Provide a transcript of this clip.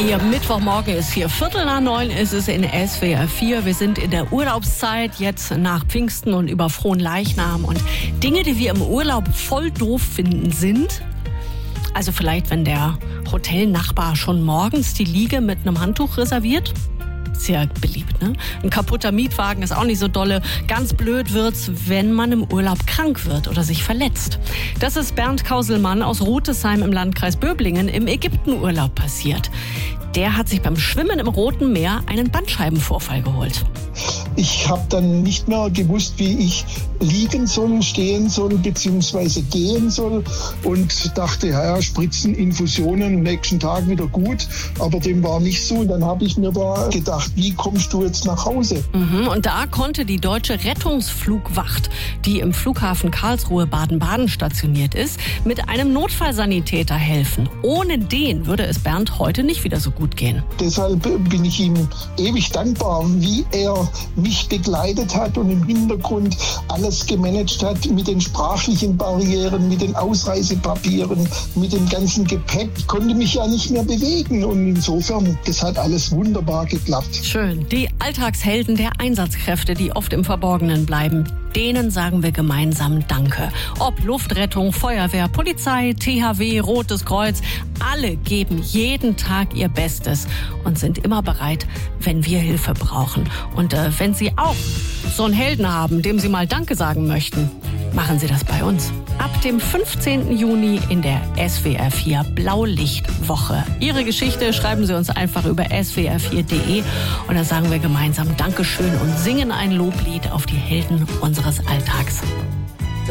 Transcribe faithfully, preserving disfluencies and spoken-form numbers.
Ihr Mittwochmorgen ist hier, Viertel nach neun ist es in S W R vier. Wir sind in der Urlaubszeit, jetzt nach Pfingsten und über Fronleichnam. Und Dinge, die wir im Urlaub voll doof finden, sind... Also vielleicht, wenn der Hotelnachbar schon morgens die Liege mit einem Handtuch reserviert. Sehr beliebt, ne? Ein kaputter Mietwagen ist auch nicht so dolle. Ganz blöd wird's, wenn man im Urlaub krank wird oder sich verletzt. Das ist Bernd Kauselmann aus Rotesheim im Landkreis Böblingen im Ägyptenurlaub passiert. Der hat sich beim Schwimmen im Roten Meer einen Bandscheibenvorfall geholt. Ich habe dann nicht mehr gewusst, wie ich liegen soll, stehen soll bzw. gehen soll und dachte, ja, Spritzen, Infusionen, nächsten Tag wieder gut. Aber dem war nicht so. Und dann habe ich mir da gedacht, wie kommst du jetzt nach Hause? Mhm, und da konnte die deutsche Rettungsflugwacht, die im Flughafen Karlsruhe Baden-Baden stationiert ist, mit einem Notfallsanitäter helfen. Ohne den würde es Bernd heute nicht wieder so gut gehen. Deshalb bin ich ihm ewig dankbar, wie er mich begleitet hat und im Hintergrund alles gemanagt hat mit den sprachlichen Barrieren, mit den Ausreisepapieren, mit dem ganzen Gepäck. Ich konnte mich ja nicht mehr bewegen und insofern, das hat alles wunderbar geklappt. Schön. Die Alltagshelden der Einsatzkräfte, die oft im Verborgenen bleiben, denen sagen wir gemeinsam Danke. Ob Luftrettung, Feuerwehr, Polizei, T H W, Rotes Kreuz, alle geben jeden Tag ihr Bestes und sind immer bereit, wenn wir Hilfe brauchen. Und äh, wenn Sie auch so einen Helden haben, dem Sie mal Danke sagen möchten, machen Sie das bei uns. Ab dem fünfzehnten Juni in der S W R vier Blaulichtwoche. Ihre Geschichte schreiben Sie uns einfach über S W R vier Punkt de und dann sagen wir gemeinsam Dankeschön und singen ein Loblied auf die Helden unseres Alltags.